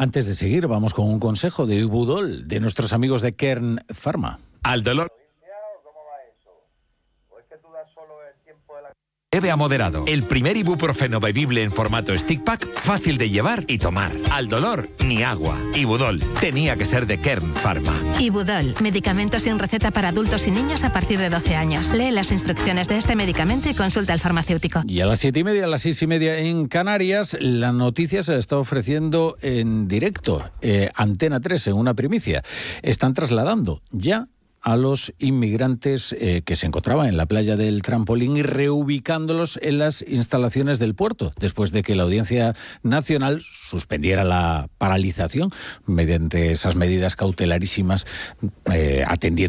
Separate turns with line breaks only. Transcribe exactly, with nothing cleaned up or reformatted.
Antes de seguir, vamos con un consejo de Ibudol, de nuestros amigos de Kern Pharma.
Al dolor. Leve a moderado. El primer ibuprofeno bebible en formato stick pack, fácil de llevar y tomar. Al dolor, ni agua. Ibudol tenía que ser de Kern Pharma.
Ibudol, medicamento sin receta para adultos y niños a partir de doce años. Lee las instrucciones de este medicamento y consulta al farmacéutico.
Y a las siete y media, a las seis y media en Canarias, la noticia se la está ofreciendo en directo. Eh, Antena tres, en una primicia. Están trasladando ya a los inmigrantes eh, que se encontraban en la playa del Trampolín y reubicándolos en las instalaciones del puerto, después de que la Audiencia Nacional suspendiera la paralización mediante esas medidas cautelarísimas, eh, atendiendo